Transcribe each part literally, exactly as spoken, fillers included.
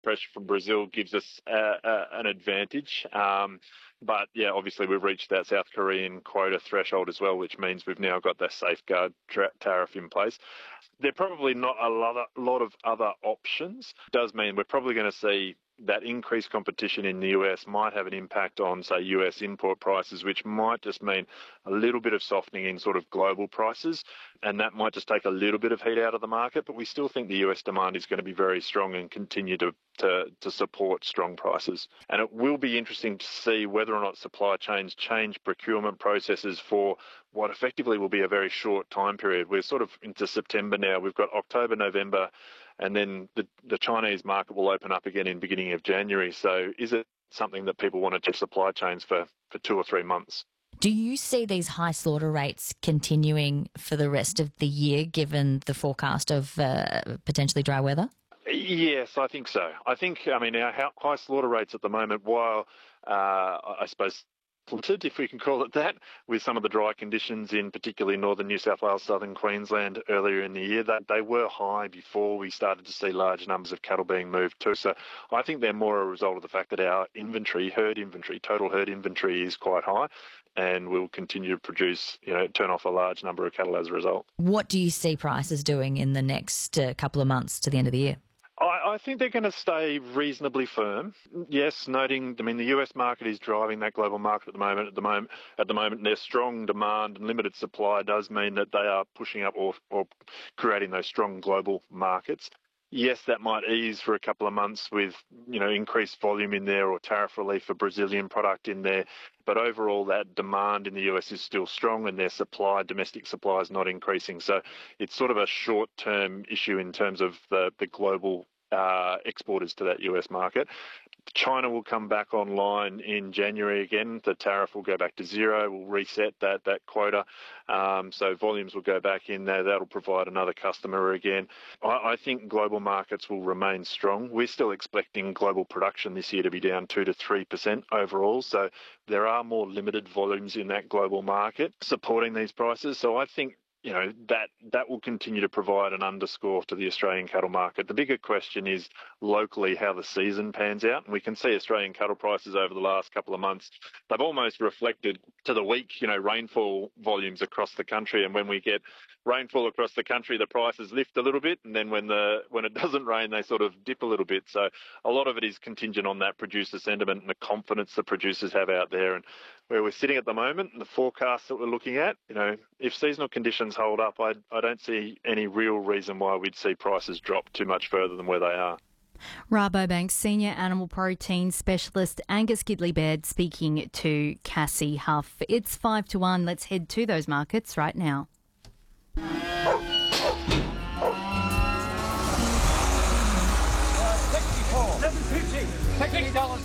pressure from Brazil gives us uh, uh, an advantage. Um, but, yeah, obviously we've reached that South Korean quota threshold as well, which means we've now got that safeguard tra- tariff in place. There are probably not a lot of, lot of other options. It does mean we're probably going to see that increased competition in the U S might have an impact on, say, U S import prices, which might just mean a little bit of softening in sort of global prices, and that might just take a little bit of heat out of the market. But we still think the U S demand is going to be very strong and continue to, to, to support strong prices. And it will be interesting to see whether or not supply chains change procurement processes for what effectively will be a very short time period. We're sort of into September now. We've got October, November, and then the, the Chinese market will open up again in the beginning of January. So is it something that people want to check supply chains for, for two or three months? Do you see these high slaughter rates continuing for the rest of the year, given the forecast of uh, potentially dry weather? Yes, I think so. I think, I mean, our high slaughter rates at the moment, while uh, I suppose if we can call it that, with some of the dry conditions in particularly northern New South Wales, southern Queensland earlier in the year, that they were high before we started to see large numbers of cattle being moved too. So I think they're more a result of the fact that our inventory, herd inventory, total herd inventory is quite high, and we'll continue to produce, you know, turn off a large number of cattle as a result. What do you see prices doing in the next uh, couple of months to the end of the year? I, I think they're going to stay reasonably firm. Yes, noting, I mean, the U S market is driving that global market at the moment. At the moment, at the moment, their strong demand and limited supply does mean that they are pushing up or, or creating those strong global markets. Yes, that might ease for a couple of months with, you know, increased volume in there or tariff relief for Brazilian product in there. But overall, that demand in the U S is still strong, and their supply, domestic supply, is not increasing. So it's sort of a short-term issue in terms of the, the global uh, exporters to that U S market. China will come back online in January again. The tariff will go back to zero. We'll reset that that quota. Um, so volumes will go back in there. That'll provide another customer again. I, I think global markets will remain strong. We're still expecting global production this year to be down two to three percent overall. So there are more limited volumes in that global market supporting these prices. So I think, you know, that that will continue to provide an underscore to the Australian cattle market. The bigger question is locally how the season pans out. And we can see Australian cattle prices over the last couple of months, they've almost reflected to the week, you know, rainfall volumes across the country. And when we get rainfall across the country, the prices lift a little bit. And then when the when it doesn't rain, they sort of dip a little bit. So a lot of it is contingent on that producer sentiment and the confidence the producers have out there. And where we're sitting at the moment and the forecasts that we're looking at, you know, if seasonal conditions hold up, I, I don't see any real reason why we'd see prices drop too much further than where they are. Rabobank's Senior Animal Protein Specialist Angus Gidley-Baird speaking to Cassie Huff. It's five to one. Let's head to those markets right now. sixty dollars,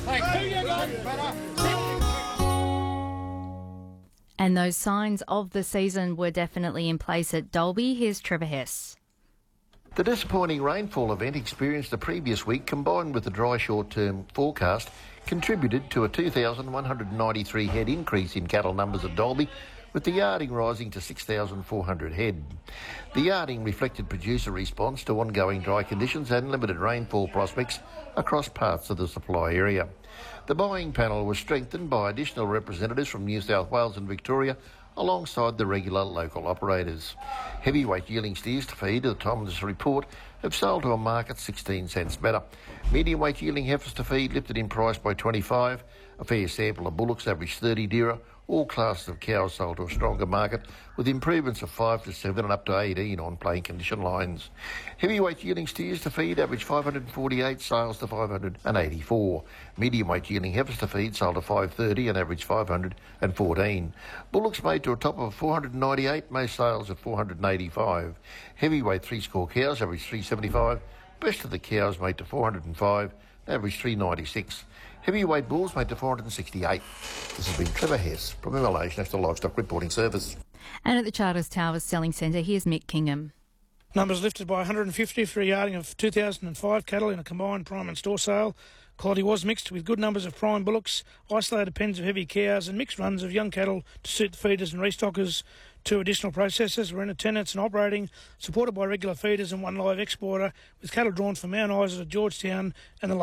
And those signs of the season were definitely in place at Dalby. Here's Trevor Hess. The disappointing rainfall event experienced the previous week, combined with the dry short-term forecast, contributed to a two thousand one hundred ninety-three head increase in cattle numbers at Dalby, with the yarding rising to six thousand four hundred head. The yarding reflected producer response to ongoing dry conditions and limited rainfall prospects across parts of the supply area. The buying panel was strengthened by additional representatives from New South Wales and Victoria, alongside the regular local operators. Heavyweight yearling steers to feed, at the time of this report, have sold to a market sixteen cents better. Medium weight yearling heifers to feed lifted in price by twenty-five. A fair sample of bullocks averaged thirty dearer. All classes of cows sold to a stronger market, with improvements of five to seven and up to eighteen on plain condition lines. Heavyweight yearling steers to feed averaged five hundred forty-eight, sales to five hundred eighty-four. Medium weight yearling heifers to feed sold to five hundred thirty and averaged five hundred fourteen. Bullocks made to a top of four hundred ninety-eight, most sales at four hundred eighty-five. Heavyweight three-score cows averaged three hundred seventy-five. Best of the cows made to four hundred five, averaged three hundred ninety-six. Heavyweight bulls made to four hundred sixty-eight. This has been Trevor Hess from M L A's National Livestock Reporting Service. And at the Charters Towers Selling Centre, here's Mick Kingham. Numbers lifted by one hundred fifty for a yarding of two thousand five cattle in a combined prime and store sale. Quality was mixed with good numbers of prime bullocks, isolated pens of heavy cows and mixed runs of young cattle to suit the feeders and restockers. Two additional processors were in attendance and operating, supported by regular feeders and one live exporter, with cattle drawn from Mount Isa to Georgetown and the